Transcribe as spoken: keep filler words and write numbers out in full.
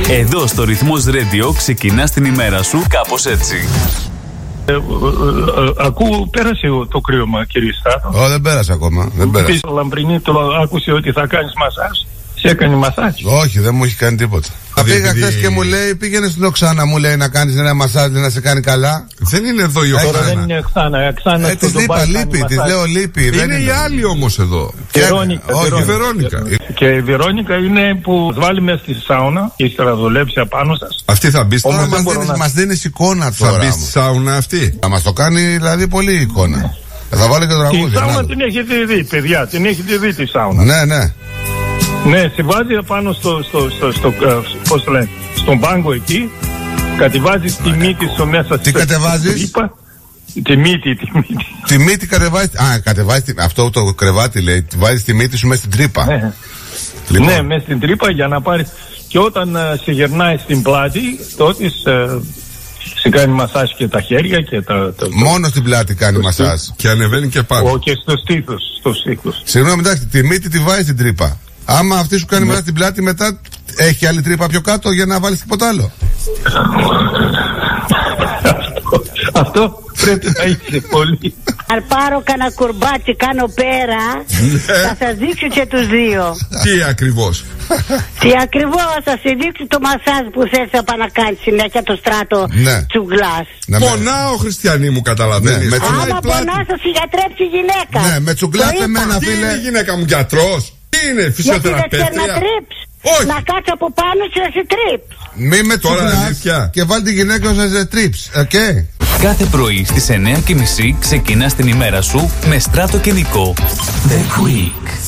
Εδώ στο Ρυθμός Radio ξεκινάς την ημέρα σου κάπως έτσι. Ε, ε, ε, ακούω, πέρασε το κρύωμα, κύριε Στάθο. Ω, δεν πέρασε ακόμα. Δεν πέρασε. Ο Λαμπρινή το άκουσε ότι θα κάνεις μασάζ. Σε έκανε μασάζ. Όχι, δεν μου έχει κάνει τίποτα. Πήγα χθες και μου λέει, πήγαινε στην Οξάνα, μου λέει να κάνεις ένα μασάζ, να σε κάνει καλά. Δεν είναι εδώ η Οξάνα. Τώρα δεν είναι Οξάνα. Ε, της είπα, λείπει, της λέω λείπει. Είναι, είναι η άλλη όμως εδώ. Βερόνικα. Όχι, η Βερόνικα. Και η Βερόνικα είναι που βάλει μέσα στη σάουνα και ύστερα δουλέψει απάνω σας. Αυτή θα μπει τώρα. Μας δίνεις, να... μας δίνεις εικόνα τώρα. Θα μπει στη σάουνα αυτή. Θα μας το κάνει δηλαδή πολύ εικόνα. Ναι. Θα βάλει και τραγούδι. Τη σάουνα την έχετε δει, παιδιά. Την έχετε δει τη σάουνα. Ναι, ναι. Ναι, σε βάζει πάνω στο, στο, στο, στο, πώς το λένε, στον πάγκο εκεί, κατεβάζεις τη μύτη στο μέσα. Τι κατεβάζεις? Τη μύτη, τη μύτη. Τη μύτη κατεβάζεις, α, κατεβάζεις, αυτό το κρεβάτι λέει, βάζεις τη μύτη σου μέσα στην τρύπα. Ναι, λοιπόν. Ναι, μέσα στην τρύπα για να πάρεις, και όταν uh, σε γερνάει στην πλάτη, τότε uh, σε κάνει μασάζ και τα χέρια και τα... τα μόνο το, στην πλάτη κάνει μασάζ. Και ανεβαίνει και πάνω. Ο, και στο στήθος, στο στήθος. Συγγνώμη, εντάξει, τη μύτη τη βάζεις στην τρύπα. Άμα αυτή σου κάνει ναι. μέσα στην πλάτη, μετά έχει άλλη τρύπα πιο κάτω για να βάλεις τίποτα άλλο. αυτό, αυτό πρέπει να είσαι πολύ. Αν πάρω κανένα κουρμπάτσι, κάνω πέρα, θα σας δείξω και τους δύο. Τι ακριβώς? Τι ακριβώς, θα σε δείξω το μασάζ που θες να κάνεις συνέχεια το στράτο ναι. τσουγκλάς. Ναι, πονάω, Χριστιανή μου, καταλαβαίνεις. Ναι, άμα πονάς θα σε γιατρέψει η γυναίκα. Ναι, με τσουγκλάς εμένα, φίλε. Τι είναι η γυναίκα μου, γιατρός? Τι είναι, φυσιοθεραπεύτρια? Γιατί δεν ξέρει να τρίψει. Όχι. Να κάτσει από πάνω και να σε τρίψει. Μη με τσουγκλάς και βάλει τη γυναίκα να σε τρίψει, οκ? Κάθε πρωί στις εννιά και μισή ξεκινάς την ημέρα σου με Στράτο και Νικό. The Quick.